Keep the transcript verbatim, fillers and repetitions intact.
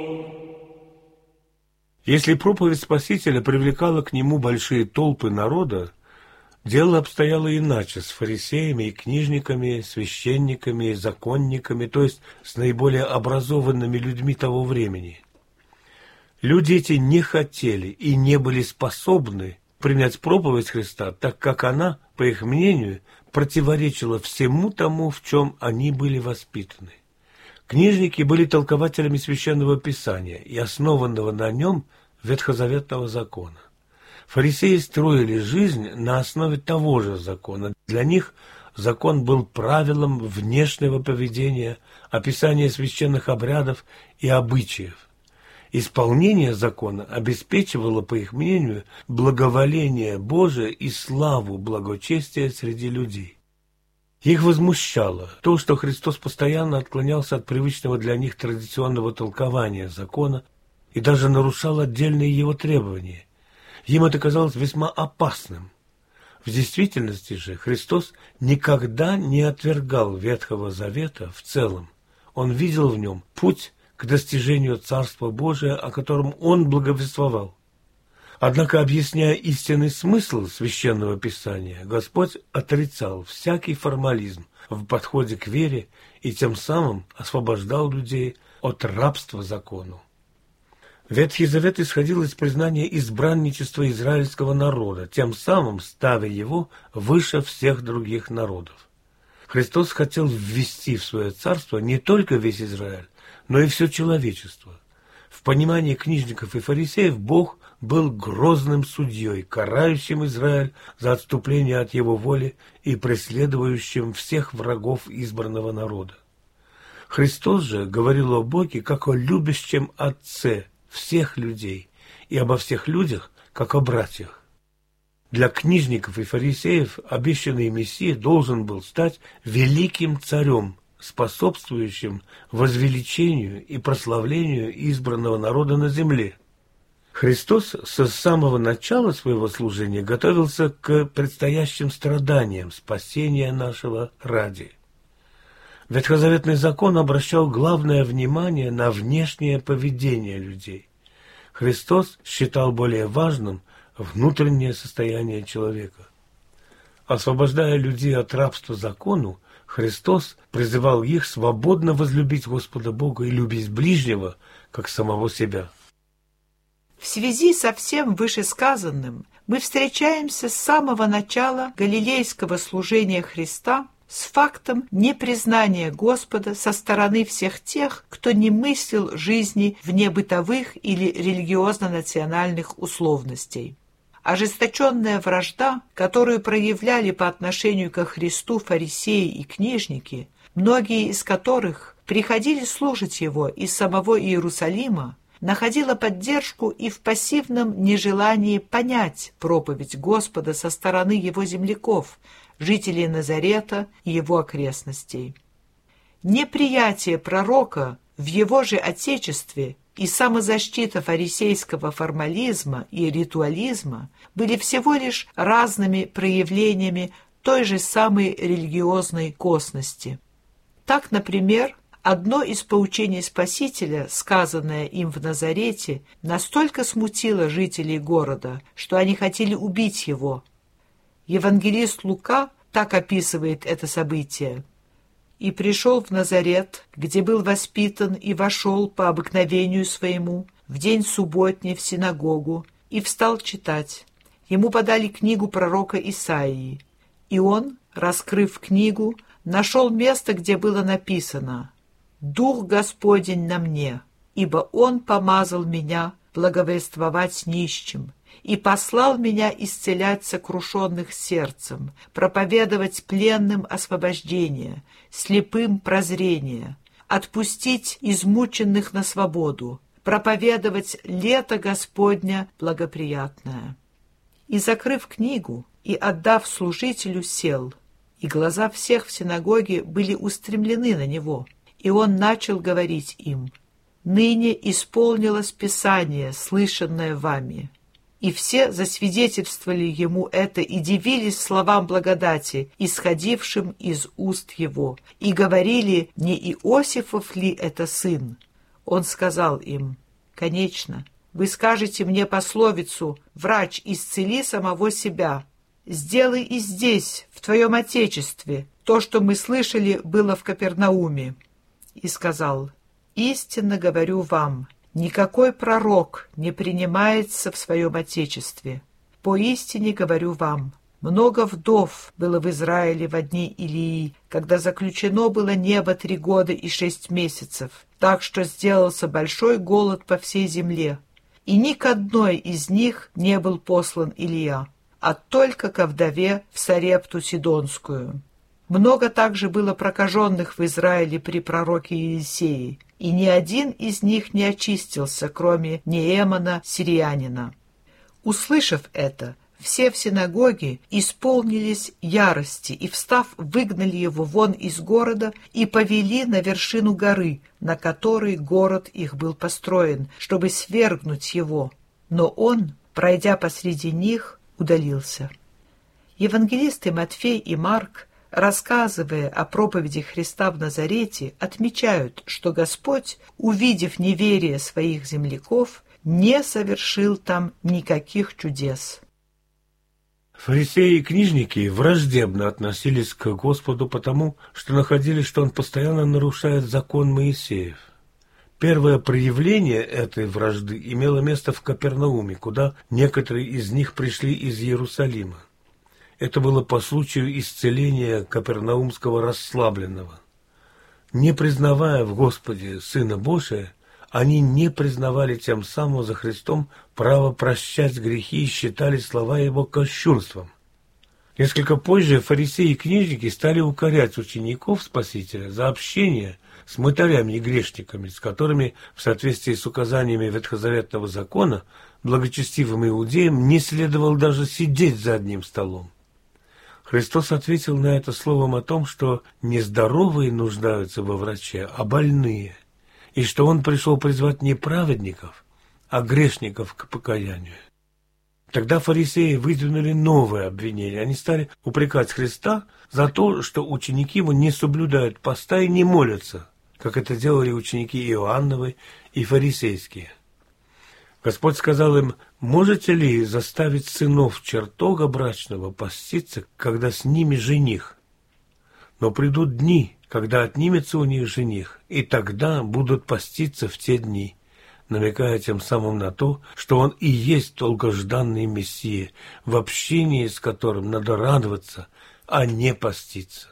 Если проповедь Спасителя привлекала к нему большие толпы народа, дело обстояло иначе с фарисеями и книжниками, священниками, законниками, то есть с наиболее образованными людьми того времени. Люди эти не хотели и не были способны принять проповедь Христа, так как она, по их мнению, противоречила всему тому, в чем они были воспитаны. Книжники были толкователями Священного Писания и основанного на нем ветхозаветного закона. Фарисеи строили жизнь на основе того же закона. Для них закон был правилом внешнего поведения, описания священных обрядов и обычаев. Исполнение закона обеспечивало, по их мнению, благоволение Божие и славу благочестия среди людей. Их возмущало то, что Христос постоянно отклонялся от привычного для них традиционного толкования закона и даже нарушал отдельные его требования. Им это казалось весьма опасным. В действительности же Христос никогда не отвергал Ветхого Завета в целом. Он видел в нем путь к достижению Царства Божия, о котором он благовествовал. Однако, объясняя истинный смысл Священного Писания, Господь отрицал всякий формализм в подходе к вере и тем самым освобождал людей от рабства закону. Ветхий Завет исходил из признания избранничества израильского народа, тем самым ставя его выше всех других народов. Христос хотел ввести в свое царство не только весь Израиль, но и все человечество. В понимании книжников и фарисеев Бог был грозным судьей, карающим Израиль за отступление от его воли и преследующим всех врагов избранного народа. Христос же говорил о Боге как о любящем Отце всех людей и обо всех людях как о братьях. Для книжников и фарисеев обещанный Мессия должен был стать великим царем, способствующим возвеличению и прославлению избранного народа на земле. Христос с самого начала своего служения готовился к предстоящим страданиям спасения нашего ради. Ветхозаветный закон обращал главное внимание на внешнее поведение людей. Христос считал более важным внутреннее состояние человека. Освобождая людей от рабства закону, Христос призывал их свободно возлюбить Господа Бога и любить ближнего, как самого себя. В связи со всем вышесказанным мы встречаемся с самого начала галилейского служения Христа с фактом непризнания Господа со стороны всех тех, кто не мыслил жизни вне бытовых или религиозно-национальных условностей. Ожесточенная вражда, которую проявляли по отношению ко Христу фарисеи и книжники, многие из которых приходили слушать Его из самого Иерусалима, находила поддержку и в пассивном нежелании понять проповедь Господа со стороны Его земляков, жителей Назарета и его окрестностей. Неприятие пророка в его же отечестве и самозащита фарисейского формализма и ритуализма были всего лишь разными проявлениями той же самой религиозной косности. Так, например, одно из поучений Спасителя, сказанное им в Назарете, настолько смутило жителей города, что они хотели убить его. Евангелист Лука так описывает это событие. «И пришел в Назарет, где был воспитан, и вошел по обыкновению своему в день субботний в синагогу, и встал читать. Ему подали книгу пророка Исаии, и он, раскрыв книгу, нашел место, где было написано: «Дух Господень на мне, ибо Он помазал меня благовествовать нищим, и послал меня исцелять сокрушенных сердцем, проповедовать пленным освобождение, слепым прозрение, отпустить измученных на свободу, проповедовать лето Господня благоприятное». И, закрыв книгу и отдав служителю, сел, и глаза всех в синагоге были устремлены на него, и он начал говорить им: «Ныне исполнилось Писание, слышанное вами». И все засвидетельствовали ему это и дивились словам благодати, исходившим из уст его, и говорили: не Иосифов ли это сын? Он сказал им: «Конечно, вы скажете мне пословицу: врач, исцели самого себя. Сделай и здесь, в твоем отечестве, то, что мы слышали, было в Капернауме». И сказал: «Истинно говорю вам, никакой пророк не принимается в своем отечестве. Поистине говорю вам, много вдов было в Израиле во дни Илии, когда заключено было небо три года и шесть месяцев, так что сделался большой голод по всей земле. И ни к одной из них не был послан Илия, а только ко вдове в Сарепту Сидонскую. Много также было прокаженных в Израиле при пророке Елисее, и ни один из них не очистился, кроме Неэмана сириянина». Услышав это, все в синагоге исполнились ярости и, встав, выгнали его вон из города и повели на вершину горы, на которой город их был построен, чтобы свергнуть его. Но он, пройдя посреди них, удалился. Евангелисты Матфей и Марк, рассказывая о проповеди Христа в Назарете, отмечают, что Господь, увидев неверие своих земляков, не совершил там никаких чудес. Фарисеи и книжники враждебно относились к Господу потому, что находили, что Он постоянно нарушает закон Моисеев. Первое проявление этой вражды имело место в Капернауме, куда некоторые из них пришли из Иерусалима. Это было по случаю исцеления капернаумского расслабленного. Не признавая в Господе Сына Божия, они не признавали тем самым за Христом право прощать грехи и считали слова Его кощунством. Несколько позже фарисеи и книжники стали укорять учеников Спасителя за общение с мытарями и грешниками, с которыми, в соответствии с указаниями ветхозаветного закона, благочестивым иудеям не следовало даже сидеть за одним столом. Христос ответил на это словом о том, что не здоровые нуждаются во враче, а больные, и что Он пришел призвать не праведников, а грешников к покаянию. Тогда фарисеи выдвинули новое обвинение. Они стали упрекать Христа за то, что ученики Его не соблюдают поста и не молятся, как это делали ученики Иоанновы и фарисейские. Господь сказал им: «Можете ли заставить сынов чертога брачного поститься, когда с ними жених? Но придут дни, когда отнимется у них жених, и тогда будут поститься в те дни», намекая тем самым на то, что Он и есть долгожданный Мессия, в общении с которым надо радоваться, а не поститься.